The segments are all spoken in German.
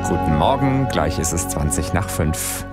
Guten Morgen, gleich ist es 5:20.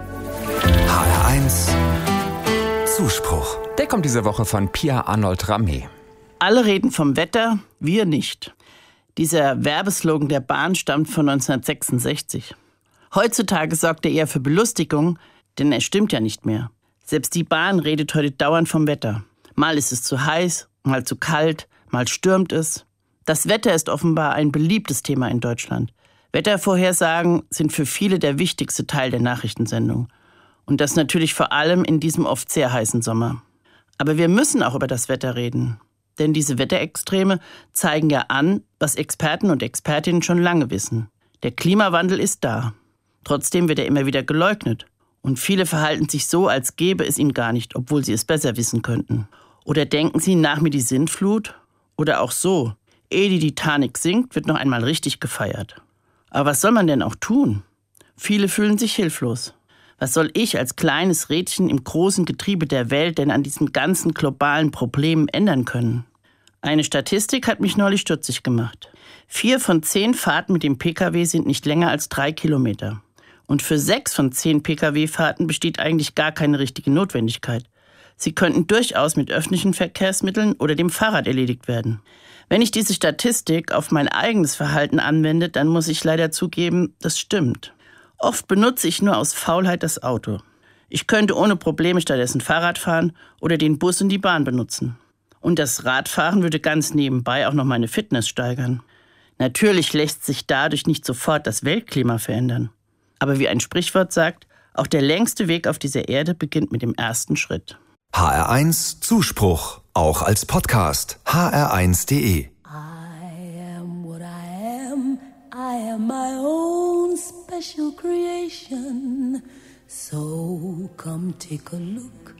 HR1 Zuspruch. Der kommt diese Woche von Pia Arnold Ramé. Alle reden vom Wetter, wir nicht. Dieser Werbeslogan der Bahn stammt von 1966. Heutzutage sorgt er eher für Belustigung, denn er stimmt ja nicht mehr. Selbst die Bahn redet heute dauernd vom Wetter. Mal ist es zu heiß, mal zu kalt, mal stürmt es. Das Wetter ist offenbar ein beliebtes Thema in Deutschland. Wettervorhersagen sind für viele der wichtigste Teil der Nachrichtensendung. Und das natürlich vor allem in diesem oft sehr heißen Sommer. Aber wir müssen auch über das Wetter reden. Denn diese Wetterextreme zeigen ja an, was Experten und Expertinnen schon lange wissen. Der Klimawandel ist da. Trotzdem wird er immer wieder geleugnet. Und viele verhalten sich so, als gäbe es ihn gar nicht, obwohl sie es besser wissen könnten. Oder denken sie, nach mir die Sintflut? Oder auch so, ehe die Titanic sinkt, wird noch einmal richtig gefeiert. Aber was soll man denn auch tun? Viele fühlen sich hilflos. Was soll ich als kleines Rädchen im großen Getriebe der Welt denn an diesen ganzen globalen Problemen ändern können? Eine Statistik hat mich neulich stutzig gemacht. 4 von 10 Fahrten mit dem Pkw sind nicht länger als 3 Kilometer. Und für 6 von 10 Pkw-Fahrten besteht eigentlich gar keine richtige Notwendigkeit. Sie könnten durchaus mit öffentlichen Verkehrsmitteln oder dem Fahrrad erledigt werden. Wenn ich diese Statistik auf mein eigenes Verhalten anwende, dann muss ich leider zugeben, das stimmt. Oft benutze ich nur aus Faulheit das Auto. Ich könnte ohne Probleme stattdessen Fahrrad fahren oder den Bus und die Bahn benutzen. Und das Radfahren würde ganz nebenbei auch noch meine Fitness steigern. Natürlich lässt sich dadurch nicht sofort das Weltklima verändern. Aber wie ein Sprichwort sagt, auch der längste Weg auf dieser Erde beginnt mit dem ersten Schritt. HR1 Zuspruch, auch als Podcast. hr1.de. I am what I am. I am my own special creation. So come take a look